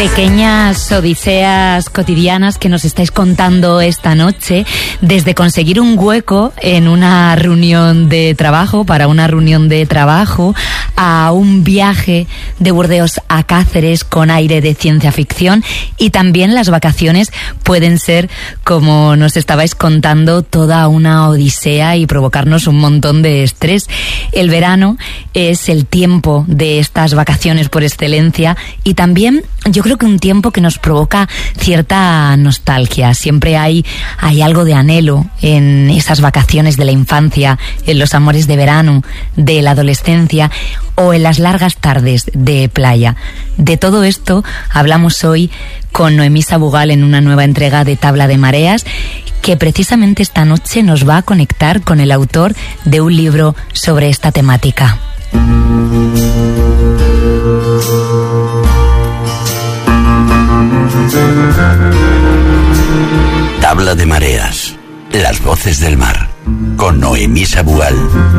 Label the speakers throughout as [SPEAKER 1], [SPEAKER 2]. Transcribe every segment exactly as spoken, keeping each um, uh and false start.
[SPEAKER 1] Pequeñas odiseas cotidianas que nos estáis contando esta noche, desde conseguir un hueco en una reunión de trabajo, para una reunión de trabajo, a un viaje de Burdeos a Cáceres con aire de ciencia ficción, y también las vacaciones pueden ser, como nos estabais contando, toda una odisea y provocarnos un montón de estrés. El verano es el tiempo de estas vacaciones por excelencia, y también yo creo que un tiempo que nos provoca cierta nostalgia. Siempre hay, hay algo de anhelo en esas vacaciones de la infancia, en los amores de verano, de la adolescencia o en las largas tardes de playa. De todo esto hablamos hoy con Noemí Sabugal en una nueva entrega de Tabla de Mareas, que precisamente esta noche nos va a conectar con el autor de un libro sobre esta temática.
[SPEAKER 2] Tabla de Mareas, las voces del mar, con Noemí Sabugal.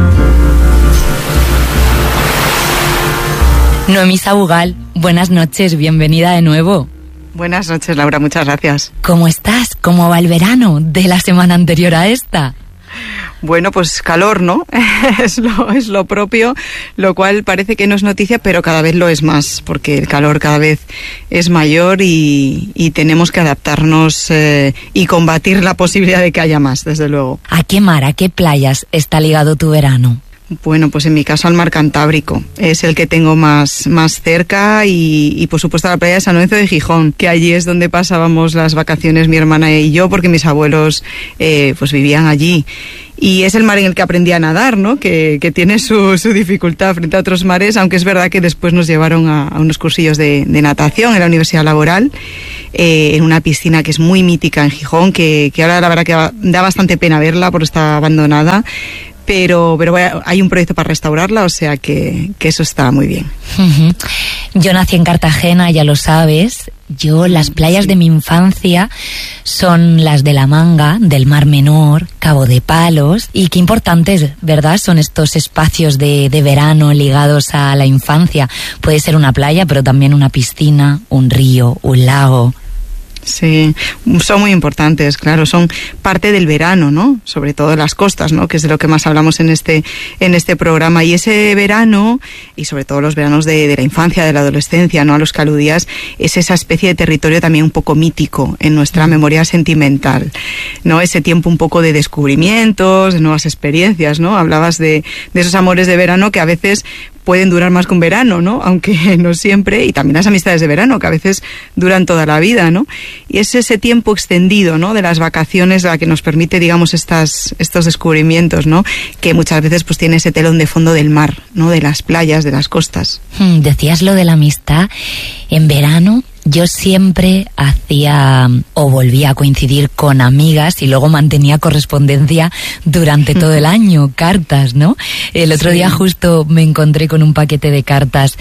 [SPEAKER 1] Noemí Sabugal, buenas noches, bienvenida de nuevo.
[SPEAKER 3] Buenas noches, Laura, muchas gracias.
[SPEAKER 1] ¿Cómo estás? ¿Cómo va el verano de la semana anterior a esta?
[SPEAKER 3] Bueno, pues calor, ¿no? es, lo, es lo propio, lo cual parece que no es noticia, pero cada vez lo es más, porque el calor cada vez es mayor y, y tenemos que adaptarnos eh, y combatir la posibilidad de que haya más, desde luego.
[SPEAKER 1] ¿A qué mar, a qué playas está ligado tu verano?
[SPEAKER 3] Bueno, pues en mi caso al mar Cantábrico, es el que tengo más, más cerca, y, y por supuesto a la playa de San Lorenzo de Gijón, que allí es donde pasábamos las vacaciones mi hermana y yo, porque mis abuelos eh, pues vivían allí. Y es el mar en el que aprendí a nadar, ¿no? Que, que tiene su, su dificultad frente a otros mares, aunque es verdad que después nos llevaron a, a unos cursillos de, de natación en la Universidad Laboral, eh, en una piscina que es muy mítica en Gijón, que, que ahora la verdad que da bastante pena verla porque está abandonada. Pero, pero hay un proyecto para restaurarla, o sea que, que eso está muy bien.
[SPEAKER 1] Uh-huh. Yo nací en Cartagena, ya lo sabes. Yo, las playas de mi infancia son las de La Manga, del Mar Menor, Cabo de Palos. Y qué importantes, ¿verdad?, son estos espacios de, de verano ligados a la infancia. Puede ser una playa, pero también una piscina, un río, un lago.
[SPEAKER 3] Sí, son muy importantes, claro, son parte del verano, ¿no? Sobre todo las costas, ¿no? Que es de lo que más hablamos en este en este programa. Y ese verano, y sobre todo los veranos de, de la infancia, de la adolescencia, ¿no?, a los que aludías, es esa especie de territorio también un poco mítico en nuestra memoria sentimental, ¿no? Ese tiempo un poco de descubrimientos, de nuevas experiencias, ¿no? Hablabas de, de esos amores de verano que a veces pueden durar más que un verano, ¿no? Aunque no siempre, y también las amistades de verano, que a veces duran toda la vida, ¿no? Y es ese tiempo extendido, ¿no?, de las vacaciones la que nos permite, digamos, estas, estos descubrimientos, ¿no?, que muchas veces pues tiene ese telón de fondo del mar, ¿no?, de las playas, de las costas.
[SPEAKER 1] Decías lo de la amistad. En verano yo siempre hacía o volvía a coincidir con amigas y luego mantenía correspondencia durante todo el año, cartas, ¿no? El otro sí. día justo me encontré con un paquete de cartas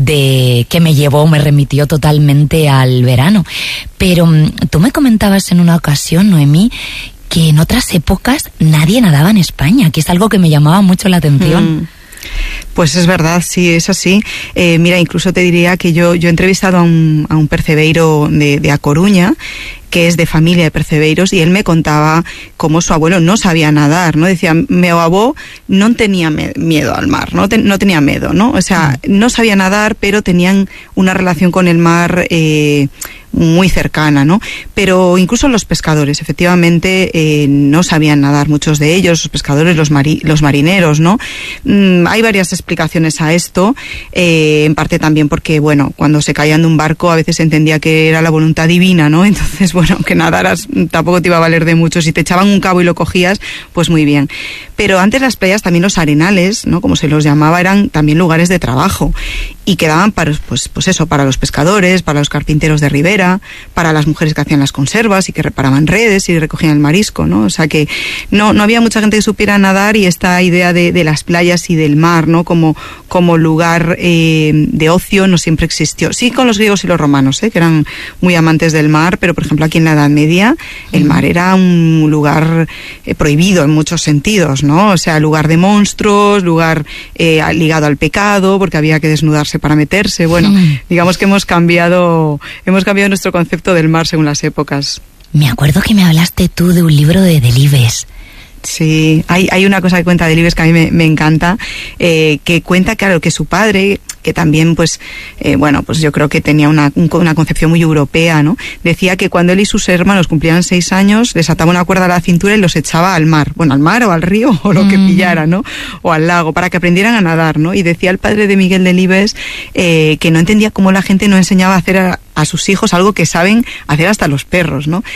[SPEAKER 1] de que me llevó, me remitió totalmente al verano. Pero tú me comentabas en una ocasión, Noemí, que en otras épocas nadie nadaba en España, que es algo que me llamaba mucho la atención. Mm.
[SPEAKER 3] Pues es verdad, sí, es así. Eh, mira, incluso te diría que yo, yo he entrevistado a un, a un percebeiro de, de A Coruña, que es de familia de percebeiros, y él me contaba cómo su abuelo no sabía nadar, ¿no? Decía, mi abuelo no tenía me- miedo al mar, no, Ten- no tenía miedo, ¿no? O sea, no sabía nadar, pero tenían una relación con el mar eh, muy cercana, ¿no? Pero incluso los pescadores, efectivamente, eh, no sabían nadar, muchos de ellos, los pescadores, los, mari- los marineros, ¿no? Mm, hay varias explicaciones a esto, eh, en parte también porque, bueno, cuando se caían de un barco a veces se entendía que era la voluntad divina, ¿no? Entonces, bueno, aunque nadaras tampoco te iba a valer de mucho. Si te echaban un cabo y lo cogías, pues muy bien. Pero antes las playas, también los arenales, ¿no?, como se los llamaba, eran también lugares de trabajo y quedaban para, pues, pues eso, para los pescadores, para los carpinteros de ribera, para las mujeres que hacían las conservas y que reparaban redes y recogían el marisco, ¿no? O sea que no, no había mucha gente que supiera nadar, y esta idea de, de las playas y del mar, ¿no?, como, como lugar eh, de ocio no siempre existió. Sí, con los griegos y los romanos, ¿eh?, que eran muy amantes del mar, pero por ejemplo aquí en la Edad Media el mar era un lugar eh, prohibido en muchos sentidos, ¿no? O sea, lugar de monstruos, lugar eh, ligado al pecado, porque había que desnudarse bañarse, para meterse. Bueno, mm. digamos que hemos cambiado, hemos cambiado nuestro concepto del mar según las épocas.
[SPEAKER 1] Me acuerdo que me hablaste tú de un libro de Delibes.
[SPEAKER 3] Sí, hay, hay una cosa que cuenta Delibes que a mí me, me encanta, eh, que cuenta, claro, que su padre, que también, pues, eh, bueno, pues yo creo que tenía una, una concepción muy europea, ¿no? Decía que cuando él y sus hermanos cumplían seis años, les ataba una cuerda a la cintura y los echaba al mar, bueno, al mar o al río o lo mm. que pillara, ¿no? O al lago, para que aprendieran a nadar, ¿no? Y decía el padre de Miguel Delibes eh, que no entendía cómo la gente no enseñaba a hacer a, a sus hijos algo que saben hacer hasta los perros, ¿no?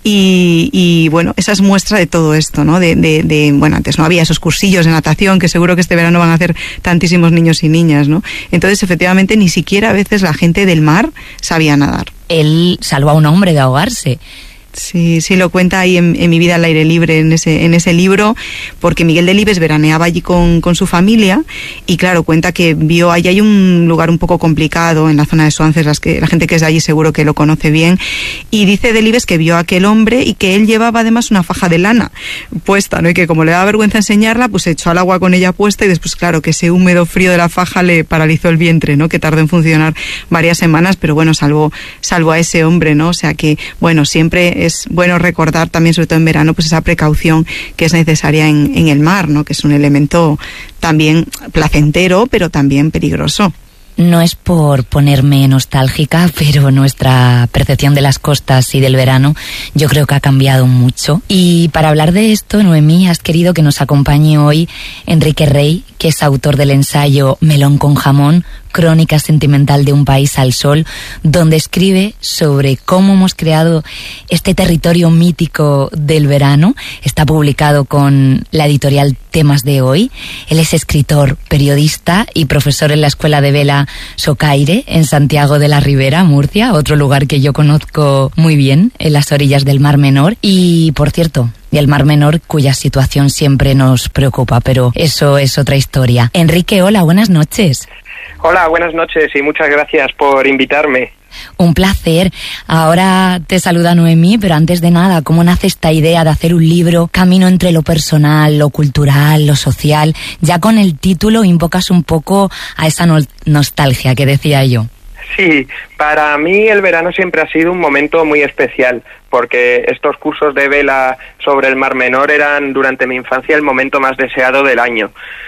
[SPEAKER 3] Y, y bueno, esa es muestra de todo esto, ¿no? De, de, de, bueno, antes no había esos cursillos de natación que seguro que este verano van a hacer tantísimos niños y niñas, ¿no? Entonces, efectivamente, ni siquiera a veces la gente del mar sabía nadar.
[SPEAKER 1] Él salvó a un hombre de ahogarse.
[SPEAKER 3] Sí, sí, lo cuenta ahí en, en Mi vida al aire libre, en ese, en ese libro, porque Miguel Delibes veraneaba allí con, con su familia y claro, cuenta que vio, allí hay un lugar un poco complicado en la zona de Suances, las que, la gente que es de allí seguro que lo conoce bien, y dice Delibes que vio a aquel hombre y que él llevaba además una faja de lana puesta, ¿no? Y que como le daba vergüenza enseñarla, pues se echó al agua con ella puesta y después, claro, que ese húmedo frío de la faja le paralizó el vientre, ¿no? Que tardó en funcionar varias semanas, pero bueno, salvó, salvó a ese hombre, ¿no? O sea que, bueno, siempre es bueno recordar también, sobre todo en verano, pues esa precaución que es necesaria en, en el mar, ¿no? Que es un elemento también placentero, pero también peligroso.
[SPEAKER 1] No es por ponerme nostálgica, pero nuestra percepción de las costas y del verano yo creo que ha cambiado mucho. Y para hablar de esto, Noemí, has querido que nos acompañe hoy Enrique Rey, que es autor del ensayo Melón con jamón, crónica sentimental de un país al sol, donde escribe sobre cómo hemos creado este territorio mítico del verano. Está publicado con la editorial Temas de Hoy. Él es escritor, periodista y profesor en la Escuela de Vela Socaire, en Santiago de la Ribera, Murcia, otro lugar que yo conozco muy bien, en las orillas del Mar Menor. Y, por cierto, del Mar Menor, cuya situación siempre nos preocupa, pero eso es otra historia. Enrique, hola, buenas noches.
[SPEAKER 4] Hola, buenas noches y muchas gracias por invitarme.
[SPEAKER 1] Un placer. Ahora te saluda Noemí, pero antes de nada, ¿cómo nace esta idea de hacer un libro camino entre lo personal, lo cultural, lo social? Ya con el título invocas un poco a esa no- nostalgia que decía yo.
[SPEAKER 4] Sí, para mí el verano siempre ha sido un momento muy especial, porque estos cursos de vela sobre el Mar Menor eran durante mi infancia el momento más deseado del año.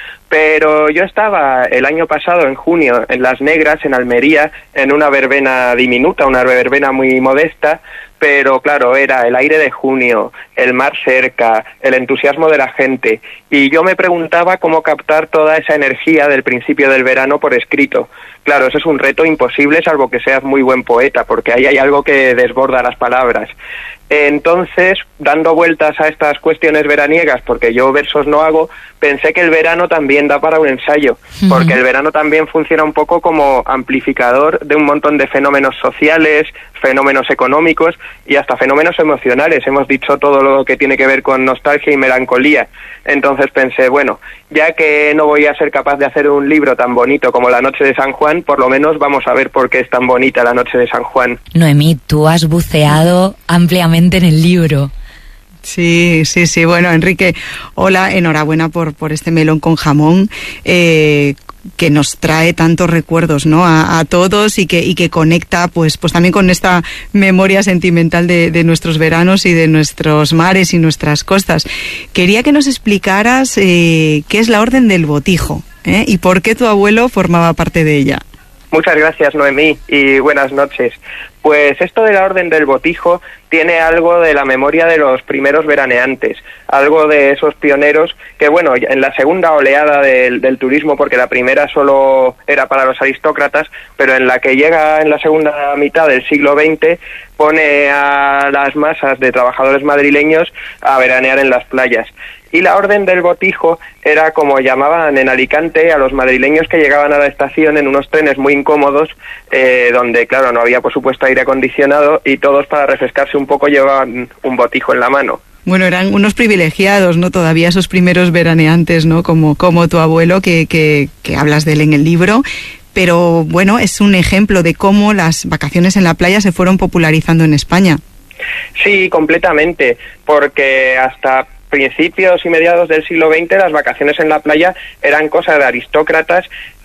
[SPEAKER 4] Pero yo estaba el año pasado, en junio, en Las Negras, en Almería, en una verbena diminuta, una verbena muy modesta, pero claro, era el aire de junio, el mar cerca, el entusiasmo de la gente, y yo me preguntaba cómo captar toda esa energía del principio del verano por escrito. Claro, eso es un reto imposible, salvo que seas muy buen poeta, porque ahí hay algo que desborda las palabras. Entonces, dando vueltas a estas cuestiones veraniegas, porque yo versos no hago, pensé que el verano también da para un ensayo, uh-huh. porque el verano también funciona un poco como amplificador de un montón de fenómenos sociales, fenómenos económicos y hasta fenómenos emocionales. Hemos dicho todo lo que tiene que ver con nostalgia y melancolía. Entonces pensé, bueno, ya que no voy a ser capaz de hacer un libro tan bonito como La Noche de San Juan, por lo menos vamos a ver por qué es tan bonita La Noche de San Juan.
[SPEAKER 1] Noemí, tú has buceado ampliamente en el libro.
[SPEAKER 3] Sí, sí, sí. Bueno, Enrique, hola, enhorabuena por, por este melón con jamón. Eh, que nos trae tantos recuerdos, ¿no? A, a todos y que y que conecta, pues, pues también con esta memoria sentimental de, de nuestros veranos y de nuestros mares y nuestras costas. Quería que nos explicaras eh, qué es la Orden del Botijo, ¿eh? Y por qué tu abuelo formaba parte de ella.
[SPEAKER 4] Muchas gracias, Noemí, y buenas noches. Pues esto de la Orden del Botijo tiene algo de la memoria de los primeros veraneantes, algo de esos pioneros que, bueno, en la segunda oleada del, del turismo, porque la primera solo era para los aristócratas, pero en la que llega en la segunda mitad del siglo veinte, pone a las masas de trabajadores madrileños a veranear en las playas. Y la Orden del Botijo era como llamaban en Alicante a los madrileños que llegaban a la estación en unos trenes muy incómodos, eh, donde, claro, no había, por supuesto, aire acondicionado y todos para refrescarse un poco llevaban un botijo en la mano.
[SPEAKER 3] Bueno, eran unos privilegiados, ¿no? Todavía esos primeros veraneantes, ¿no? Como, como tu abuelo, que, que, que hablas de él en el libro. Pero, bueno, es un ejemplo de cómo las vacaciones en la playa se fueron popularizando en España.
[SPEAKER 4] Sí, completamente, porque hasta principios y mediados del siglo veinte las vacaciones en la playa eran cosa de aristócratas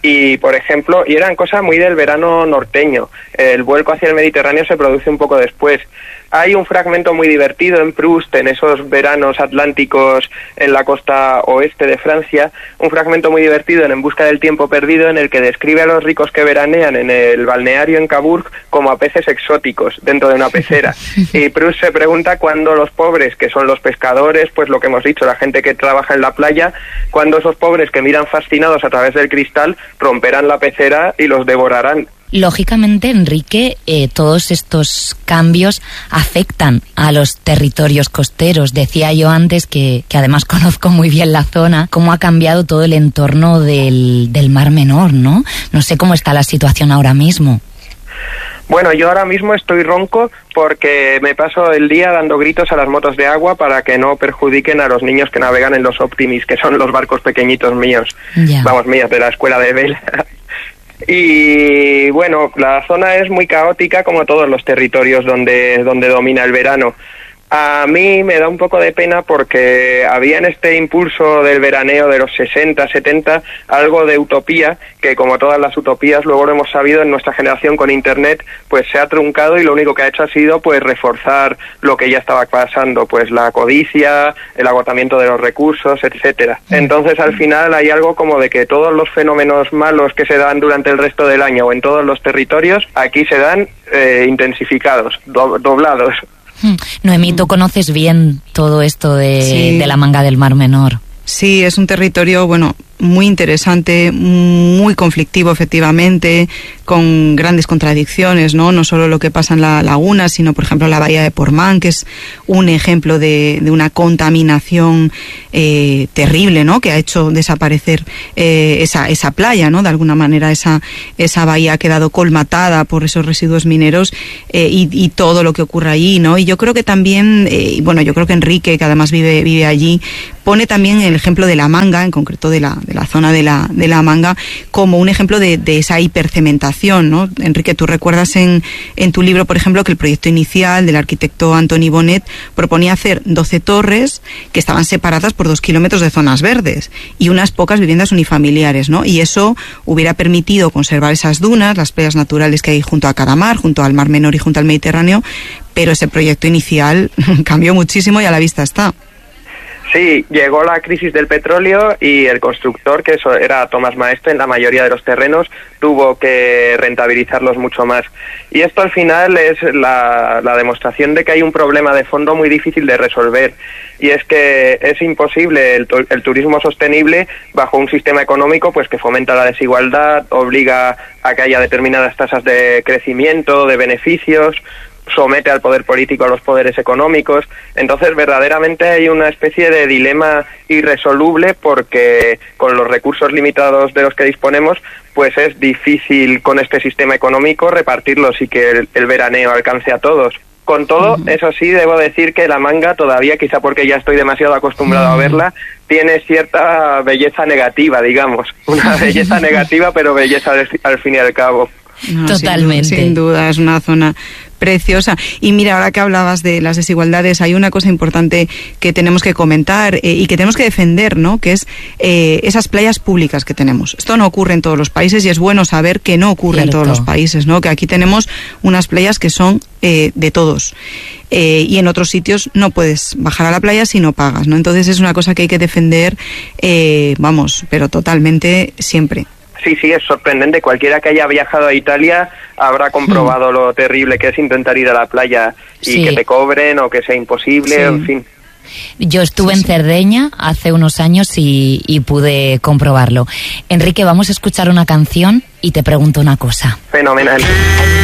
[SPEAKER 4] Y, por ejemplo, y eran cosas muy del verano norteño. El vuelco hacia el Mediterráneo se produce un poco después. Hay un fragmento muy divertido en Proust, en esos veranos atlánticos en la costa oeste de Francia, un fragmento muy divertido en En busca del tiempo perdido, en el que describe a los ricos que veranean en el balneario en Cabourg como a peces exóticos dentro de una pecera. Y Proust se pregunta cuándo los pobres, que son los pescadores, pues lo que hemos dicho, la gente que trabaja en la playa, cuándo esos pobres que miran fascinados a través del cristal romperán la pecera y los devorarán.
[SPEAKER 1] Lógicamente, Enrique, eh, todos estos cambios afectan a los territorios costeros. Decía yo antes que, que además conozco muy bien la zona, cómo ha cambiado todo el entorno del, del Mar Menor, ¿no? No sé cómo está la situación ahora mismo.
[SPEAKER 4] Bueno, yo ahora mismo estoy ronco porque me paso el día dando gritos a las motos de agua para que no perjudiquen a los niños que navegan en los Optimis, que son los barcos pequeñitos míos, ya. Vamos, míos, de la escuela de vela. Y bueno, la zona es muy caótica como todos los territorios donde, donde domina el verano. A mí me da un poco de pena porque había en este impulso del veraneo de los sesenta, setenta algo de utopía que, como todas las utopías, luego lo hemos sabido en nuestra generación con Internet, pues se ha truncado y lo único que ha hecho ha sido pues reforzar lo que ya estaba pasando, pues la codicia, el agotamiento de los recursos, etcétera. Entonces al final hay algo como de que todos los fenómenos malos que se dan durante el resto del año o en todos los territorios, aquí se dan eh, intensificados, do- doblados.
[SPEAKER 1] Noemí, tú conoces bien todo esto de, sí. de la Manga del Mar Menor.
[SPEAKER 3] Sí, es un territorio, bueno, muy interesante, muy conflictivo efectivamente, con grandes contradicciones, ¿no? No solo lo que pasa en la laguna, sino por ejemplo la bahía de Portmán, que es un ejemplo de, de una contaminación eh, terrible, ¿no? Que ha hecho desaparecer eh, esa, esa playa, ¿no? De alguna manera esa, esa bahía ha quedado colmatada por esos residuos mineros eh, y, y todo lo que ocurre allí, ¿no? Y yo creo que también, eh, bueno, yo creo que Enrique, que además vive, vive allí, pone también el ejemplo de la Manga, en concreto de la, de la zona de la, de la Manga, como un ejemplo de, de esa hipercementación, ¿no? Enrique, tú recuerdas en, en tu libro, por ejemplo, que el proyecto inicial del arquitecto Antoni Bonet proponía hacer doce torres que estaban separadas por dos kilómetros de zonas verdes y unas pocas viviendas unifamiliares, ¿no? Y eso hubiera permitido conservar esas dunas, las playas naturales que hay junto a cada mar, junto al Mar Menor y junto al Mediterráneo, pero ese proyecto inicial cambió muchísimo y a la vista está.
[SPEAKER 4] Sí, llegó la crisis del petróleo y el constructor, que eso era Tomás Maestre en la mayoría de los terrenos, tuvo que rentabilizarlos mucho más. Y esto al final es la, la demostración de que hay un problema de fondo muy difícil de resolver. Y es que es imposible el, el turismo sostenible bajo un sistema económico pues que fomenta la desigualdad, obliga a que haya determinadas tasas de crecimiento, de beneficios, somete al poder político a los poderes económicos. Entonces verdaderamente hay una especie de dilema irresoluble porque con los recursos limitados de los que disponemos pues es difícil con este sistema económico repartirlos y que el, el veraneo alcance a todos. Con todo, uh-huh. eso sí, debo decir que la Manga todavía, quizá porque ya estoy demasiado acostumbrado uh-huh. a verla, tiene cierta belleza negativa, digamos. Una belleza negativa, pero belleza al, al fin y al cabo.
[SPEAKER 3] No,
[SPEAKER 1] totalmente.
[SPEAKER 3] Sin, sin duda, es una zona preciosa. Y mira, ahora que hablabas de las desigualdades, hay una cosa importante que tenemos que comentar eh, y que tenemos que defender, ¿no? Que es eh, esas playas públicas que tenemos. Esto no ocurre en todos los países y es bueno saber que no ocurre Cierto. en todos los países, ¿no? Que aquí tenemos unas playas que son eh, de todos. Eh, y en otros sitios no puedes bajar a la playa si no pagas, ¿no? Entonces es una cosa que hay que defender, eh, vamos, pero totalmente siempre.
[SPEAKER 4] Sí, sí, es sorprendente. Cualquiera que haya viajado a Italia habrá comprobado mm. lo terrible que es intentar ir a la playa y sí. que te cobren o que sea imposible, sí. en fin.
[SPEAKER 1] Yo estuve
[SPEAKER 3] sí,
[SPEAKER 1] en Cerdeña hace unos años y, y pude comprobarlo. Enrique, vamos a escuchar una canción y te pregunto una cosa.
[SPEAKER 4] Fenomenal.